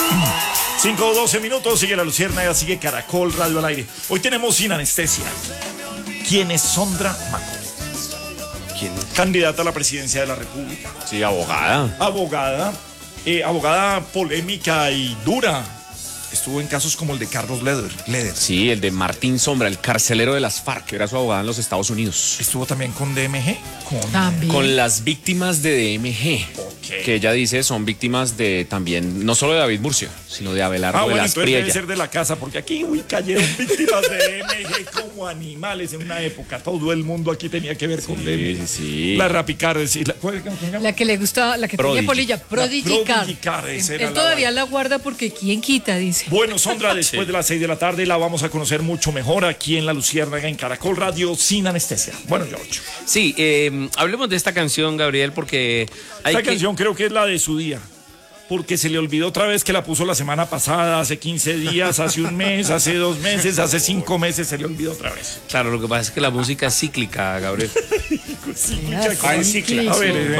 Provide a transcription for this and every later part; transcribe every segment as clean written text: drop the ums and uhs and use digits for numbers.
5:12, sigue La Luciérnaga, sigue Caracol Radio al aire. Hoy tenemos Sin Anestesia. ¿Quién es Sondra Maco? ¿Quién es? Candidata a la presidencia de la República. Sí, abogada. Abogada polémica y dura. Estuvo en casos como el de Carlos Leder. Sí, el de Martín Sombra, el carcelero de las FARC, que era su abogada en los Estados Unidos. Estuvo también con DMG. Con las víctimas de DMG, que ella dice son víctimas de también, no solo de David Murcia, sino de Abelardo de las Priella. Debe ser de la casa, porque aquí cayeron víctimas de DMG como animales en una época. Todo el mundo aquí tenía que ver con DMG. Sí. La Rapicar, la que le gustaba, la que tenía polilla, Prodigy Car. Él todavía la guarda porque ¿quién quita? Dice. Bueno, Sondra, después de las 6 de la tarde la vamos a conocer mucho mejor aquí en La Luciérnaga, en Caracol Radio, Sin Anestesia. Bueno, George. Sí, hablemos de esta canción, Gabriel, porque esta canción creo que es la de su día, porque se le olvidó otra vez que la puso la semana pasada, hace 15 días, hace un mes, hace 2 meses, hace 5 meses, se le olvidó otra vez. Claro, lo que pasa es que la música es cíclica, Gabriel. Cíclica. A ver,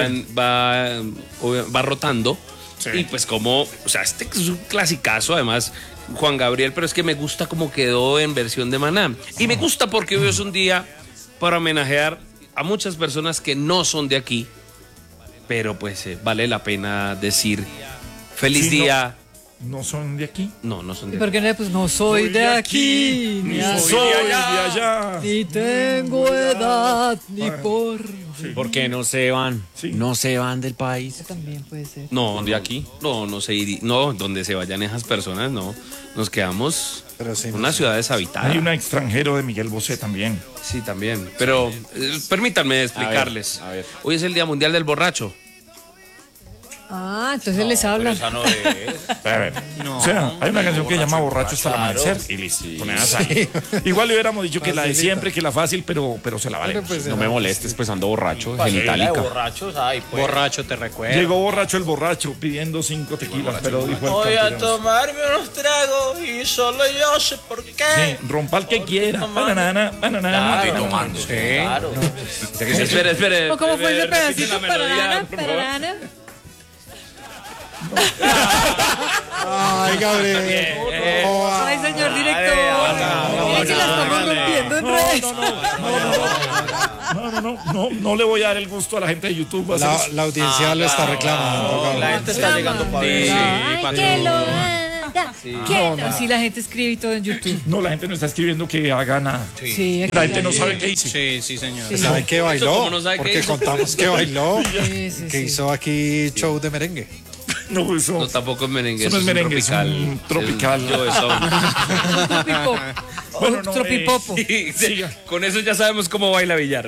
va rotando. Sí. Y pues este es un clasicazo, además, Juan Gabriel, pero es que me gusta cómo quedó en versión de Maná. Y me gusta porque hoy es un día para homenajear a muchas personas que no son de aquí, pero pues vale la pena decir feliz día. ¿No son de aquí? No son de aquí. ¿Por qué no? Pues no soy de aquí, ni soy de allá, ni tengo edad, ni por... Sí. Porque no se van, no se van del país. Eso también puede ser. No, de aquí, no se iría, no, donde se vayan esas personas, no, nos quedamos en una ciudad deshabitada. Hay un extranjero de Miguel Bosé también. Sí, también, pero permítanme explicarles. A ver. Hoy es el Día Mundial del Borracho. Entonces les habla. Esa no es. A ver, o sea, hay una canción que se llama Borracho hasta el amanecer y listo. Igual le hubiéramos dicho que la de siempre, que la fácil, pero se la vale. Pues, no me molestes, pues ando borracho, genitálica. Borracho te recuerda. Llegó borracho el borracho pidiendo 5 tequilas, pero dijo el voy a tomarme unos tragos y solo yo sé por qué. Sí, rompa el que quiera. Banana. Tomando. Sí. Claro. Espere. ¿Cómo fue ese pedacito? Banana. Ay, Gabriel. Ay, señor director. Mira que la estamos rompiendo en redes. No le voy a dar el gusto a la gente de YouTube. La audiencia lo está reclamando. La gente está llegando para ver. Que lo haga. Sí, la gente escribe y todo en YouTube. No, la gente no está escribiendo que haga nada. Sí, la gente no sabe qué hice. Sí, señor. ¿Sabe qué bailó? Porque contamos que bailó. Sí. Que hizo aquí show de merengue. No, eso no, tampoco es merengue. Eso no es merengue, tropical. Es un tropical. Bueno, tropipopo. Sí. Con eso ya sabemos cómo baila Villar.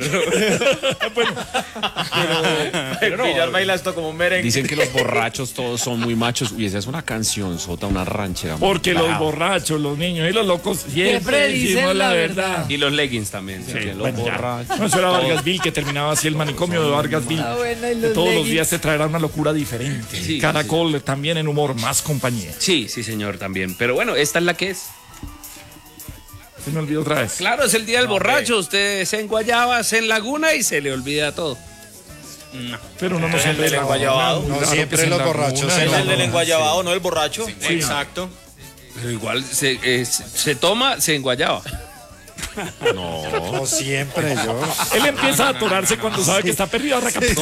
Pero Villar baila esto como un merengue. Dicen que los borrachos todos son muy machos. Y esa es una canción sota, una ranchera. Porque los borrachos, los niños y los locos siempre dicen la verdad. Y los leggings también. Sí, los borrachos. No, eso era Vargasville, que terminaba así el manicomio de Vargasville. Todos los días te traerá una locura diferente. Sí, Caracol también en humor, más compañía. Sí, señor, también. Pero bueno, esta es la que es. Se me olvidó otra vez. Claro, es el día del borracho. Usted se enguayaba, se enlaguna y se le olvida todo. No. Pero no siempre el enguayabado. No siempre los borrachos. Es el del enguayabado, no el borracho. Sí. Exacto. Pero igual se toma, se enguayaba. No siempre yo. Él empieza a atorarse cuando sabe que está perdido.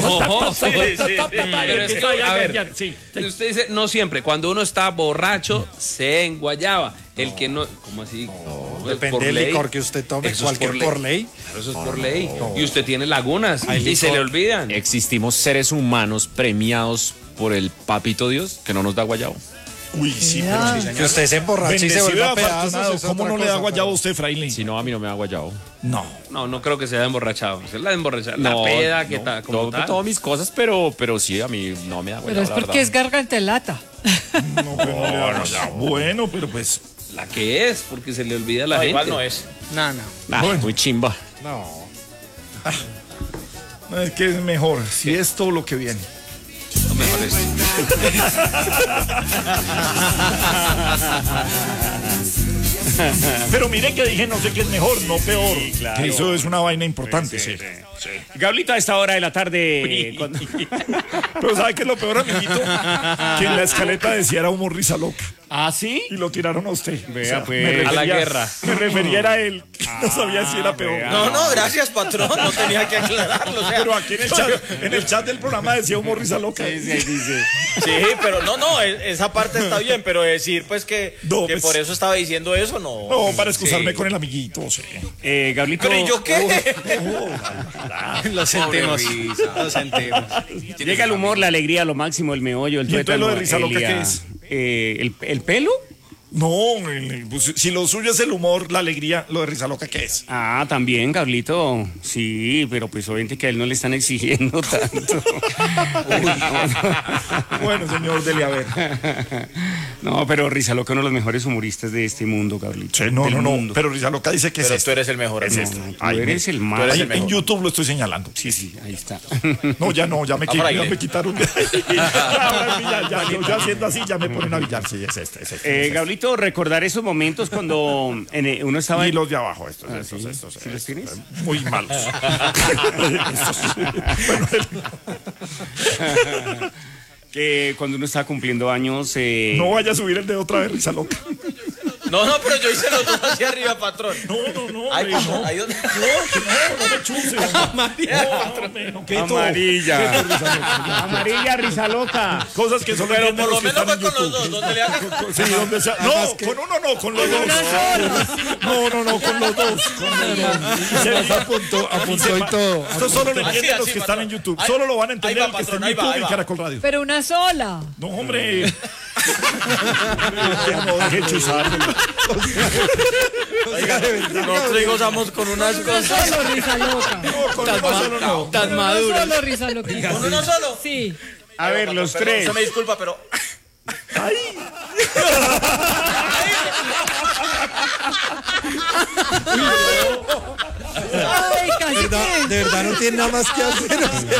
A ver, usted dice, no siempre. Cuando uno está borracho, se enguayaba. El que no, ¿cómo así? Depende del licor que usted tome. Cualquier por ley. Claro, eso es por ley. Y usted tiene lagunas y se le olvidan. Existimos seres humanos premiados por el papito Dios que no nos da guayabo. Uy, sí, pero sí, que usted se emborrache y se vuelva a pedazos. ¿Cómo no le da guayabo a usted, fraile? Si no, a mí no me da guayabo. No creo que sea emborrachado. Es la emborrachada. La peda, ¿qué tal? Todas mis cosas, pero sí, a mí no me da guayabo. Pero es porque es garganta de lata. Bueno, pero pues. La que es, porque se le olvida a la gente. Igual no es. No. Muy chimba. No. Es que es mejor, si es todo lo que viene. Lo mejor es. Pero mire que dije no sé qué es mejor, no peor. Sí, claro. Que eso es una vaina importante, sí. Gablito, a esta hora de la tarde. Pero ¿sabe qué es lo peor, amiguito? Que en la escaleta decía era humor risa loca. ¿Ah, sí? Y lo tiraron a usted. Vea, pues. A la guerra. Me refería a él. No sabía si era peor. No, gracias, patrón. No tenía que aclararlo. O sea, pero aquí en el chat del programa decía humor risa loca. Sí, pero no, esa parte está bien, pero decir pues que por eso estaba diciendo eso, no. No, para excusarme con el amiguito, sí. Gablito. ¿Pero y yo qué? Lo sentimos. Llega el humor, la alegría, lo máximo, el meollo, el tuétano. ¿Y entonces lo de risa loca qué es? ¿El pelo? No, pues, si lo suyo es el humor, la alegría, lo de risa loca, ¿qué es? Ah, también, Gablito. Sí, pero pues obviamente que a él no le están exigiendo tanto. Bueno, señor, dele a ver. No, pero Risa Loca es uno de los mejores humoristas de este mundo, Gablito. Sí, no, pero Risa Loca dice que pero es tú eres el mejor. Es tú eres el más. Ahí, en YouTube lo estoy señalando. Sí, ahí está. No, ya me quitaron. Ya haciendo así, ya me ponen a billar. Sí, es este. Gablito, recordar esos momentos cuando uno estaba... Y los de abajo, estos. ¿Sí los tienes? Muy malos. Que cuando uno estaba cumpliendo años... No vaya a subir el dedo otra vez, Risa Loca. No, pero yo hice los dos hacia arriba, patrón. No. Ay, patrón, no. ahí donde... No me chuse. Amarilla. Amarilla, Risa Loca. Cosas que son... Pero por lo menos fue con los dos, donde le haga... Sí, donde sea... No, con uno no, con los dos. No, con los dos. Se les apuntó y todo. Esto solo lo entienden los que están en YouTube. Solo lo van a entender los que están en YouTube y Caracol Radio. Pero una sola. No, hombre. No, deje chuzar. Oiga, nosotros gozamos con unas cosas. Solo Risa Loca. No, con uno solo no. Tan maduro. Solo Risa Loca. ¿Con uno solo? Sí. A ver, los tres. Se me disculpa, pero... ¡Ay! Ay, casi De verdad no tiene nada más que hacer.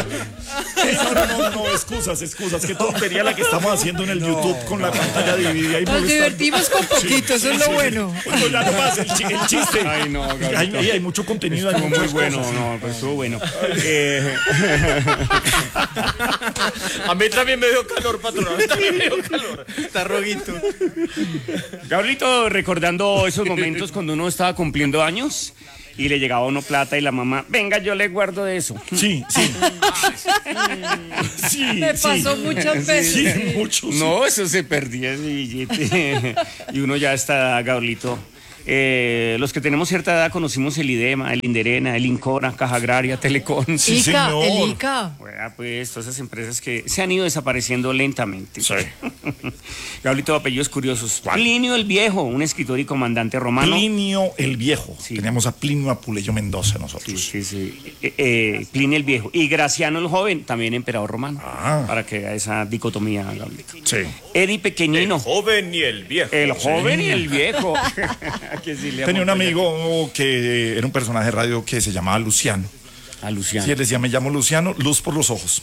No, excusas. Qué tontería la que estamos haciendo en el YouTube con la pantalla dividida y Nos divertimos con poquito, eso es lo bueno. Bueno, ya no más el chiste. Ay, no, hay mucho contenido. Hay muy bueno, no, pues estuvo bueno. A mí también me dio calor, patrón. A mí también me dio calor. Está roguito. Gablito, recordando esos momentos cuando uno estaba cumpliendo años y le llegaba a uno plata y la mamá, venga, yo le guardo de eso. Sí. Me pasó muchas veces. Sí, mucho. No, eso se perdía ese billete. Y uno ya está, Gablito. Los que tenemos cierta edad conocimos el IDEMA, el Inderena, el Incora, Caja Agraria, Telecom. Sí, ICA, señor. el ICA. Pues todas esas empresas que se han ido desapareciendo lentamente. Sí. Gablito, apellidos curiosos. Plinio el Viejo, un escritor y comandante romano. Plinio el Viejo. Sí. Tenemos a Plinio Apuleyo Mendoza nosotros. Sí. Plinio el Viejo. Y Graciano el Joven, también emperador romano. Para que vea esa dicotomía, Gablito. Sí. Eddie Pequeñino. El joven y el viejo. El joven y el viejo. Tenía un amigo que era un personaje de radio que se llamaba Luciano. A Luciano. Sí, él decía, me llamo Luciano, luz por los ojos.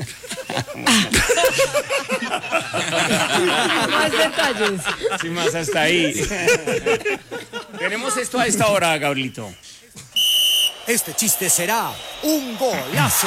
Más detalles. Sí, más hasta ahí. Tenemos esto a esta hora, Gablito. Este chiste será un golazo.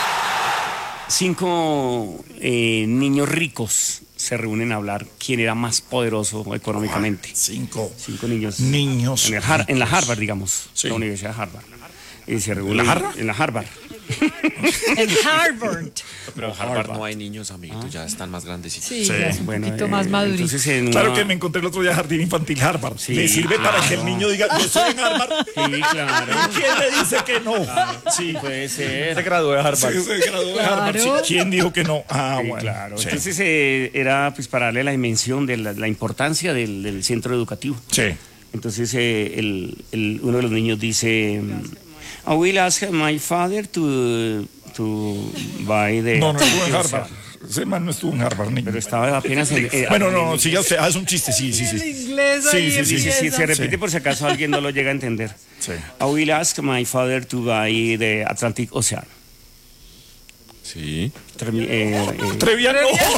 5 niños ricos se reúnen a hablar quién era más poderoso económicamente. 5 niños. En la Harvard, digamos. Sí. La Universidad de Harvard. Y se reúnen en la Harvard. En Harvard. Pero en Harvard no hay niños, amiguitos, ya están más grandecitos. Sí, ya es un poquito más maduritos. Claro que me encontré el otro día Jardín Infantil Harvard. Sí, le sirve para que el niño diga, yo estoy en Harvard. Sí, claro. ¿Quién le dice que no? Sí, puede ser. Se graduó de Harvard. Sí, se graduó de Harvard. Sí. ¿Quién dijo que no? Sí, bueno. claro. Sí. Entonces era pues para darle la dimensión de la importancia del centro educativo. Sí. Entonces uno de los niños dice, I will ask my father to buy the... No estuvo en Harvard. Ese man no estuvo en Harvard, niño. Pero estaba apenas en... Bueno, no, siga usted. Es un chiste, sí. El inglés ahí Sí, se repite por si acaso alguien no lo llega a entender. Sí. I will ask my father to buy the Atlantic Ocean. Sí. Treviano.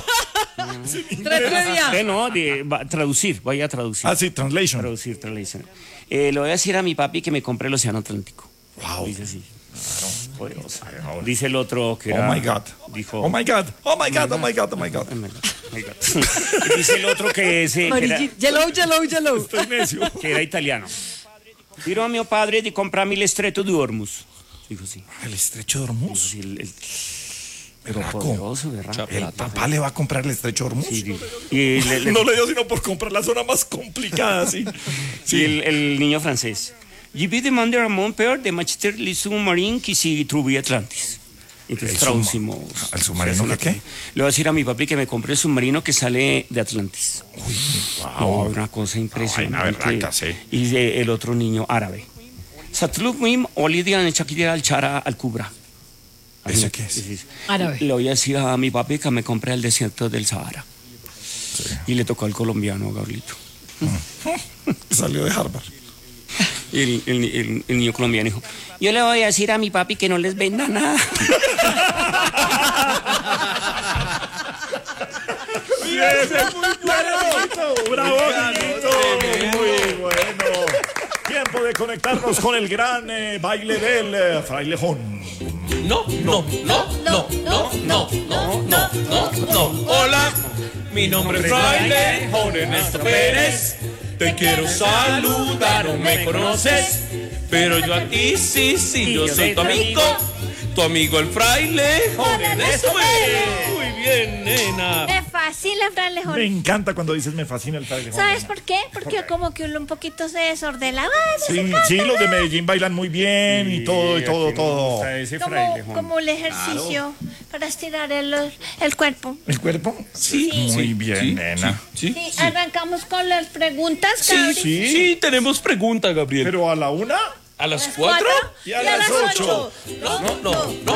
Traducir, voy a traducir. Ah, sí, translation. Traducir. Le voy a decir a mi papi que me compré el Océano Atlántico. Wow. Dice así. Poderoso. Dice el otro que era... Oh my God. Dijo... Oh my God. Oh my God. Oh my God. Oh my God. Dice el otro que es... Yellow. Estoy necio. Que era italiano. Dijo a mi padre de comprarme el Estrecho de Hormuz. Dijo sí. ¿El Estrecho de Hormuz? Sí, Pero poderoso, ¿el papá le va a comprar el Estrecho de Hormuz? Sí. No le dio sino por comprar la zona más complicada, sí. Sí. Y el niño francés. Je vais demander à mon père de m'acheter le sous-marin qui se trouve Atlantis. Entonces traducimos. ¿El submarino de qué? Le voy a decir a mi papi que me compre el submarino que sale de Atlantis. Uy, wow. Una cosa impresionante. Ay, una berraca, sí. Y el otro niño árabe. Satluk Mim, Olidian Chakira al Chara al Kubra. ¿Ese qué es? Árabe. Le voy a decir a mi papi que me compre el desierto del Sahara. Sí. Y le tocó al colombiano, Gabrielito. Salió de Harvard. Y el niño colombiano dijo, yo le voy a decir a mi papi que no les venda nada. ¡Bravo, niñito! Muy bueno. Tiempo de conectarnos con el gran baile del frailejón. No. Hola, mi nombre es Frailejón Ernesto Pérez. Te quiero saludar, no me conoces, pero yo a ti sí, yo soy tu amigo el Frailejón Ernesto Pérez. Muy bien, nena. Me fascina el frailejón. Me encanta cuando dices me fascina el frailejón. ¿Sabes por qué? Porque como que uno un poquito se desordena. Sí, los de Medellín bailan muy bien y todo. Como el ejercicio para estirar el cuerpo. ¿El cuerpo? Sí. Muy bien, nena. Sí. Arrancamos con las preguntas, Gabriel. Sí, tenemos preguntas, Gabriel. ¿Pero a la 1? ¿A las 4? Y a las 8. No.